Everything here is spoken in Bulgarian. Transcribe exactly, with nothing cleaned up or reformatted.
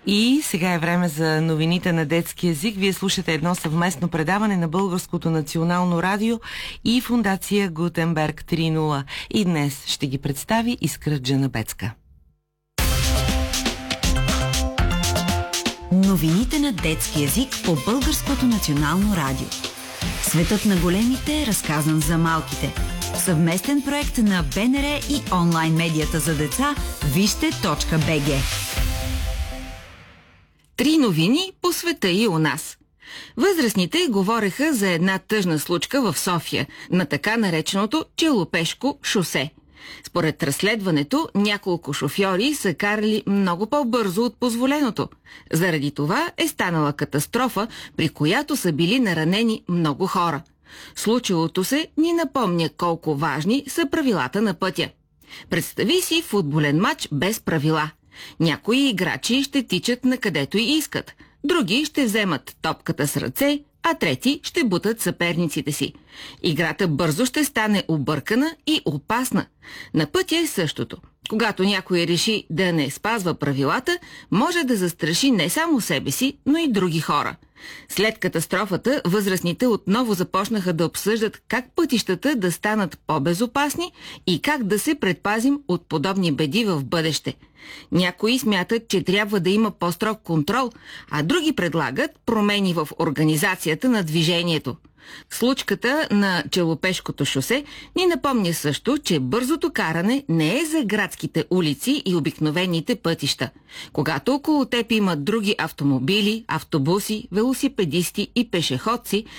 И сега е време за новините на детски език. Вие слушате едно съвместно предаване на Българското национално радио и Фондация Гутенберг три точка нула. И днес ще ги представи Искра Джанабецка. Новините на детски език по Българското национално радио. Светът на големите е разказан за малките. Съвместен проект на БНР и онлайн медията за деца вижте точка би джи. Три новини по света и у нас. Възрастните говореха за една тъжна случка в София, на така нареченото Челопешко шосе. Според разследването, няколко шофьори са карали много по-бързо от позволеното. Заради това е станала катастрофа, при която са били наранени много хора. Случилото се ни напомня колко важни са правилата на пътя. Представи си футболен матч без правила. Някои играчи ще тичат накъдето и искат, други ще вземат топката с ръце, а трети ще бутат съперниците си. Играта бързо ще стане объркана и опасна. На пътя е същото. Когато някой реши да не спазва правилата, може да застраши не само себе си, но и други хора. След катастрофата, възрастните отново започнаха да обсъждат как пътищата да станат по-безопасни и как да се предпазим от подобни беди в бъдеще. Някои смятат, че трябва да има по-строг контрол, а други предлагат промени в организацията на движението. Случката на Челопешкото шосе ни напомня също, че бързото каране не е за градските улици и обикновените пътища. Когато около теб има други автомобили, автобуси, велосипедисти и пешеходци,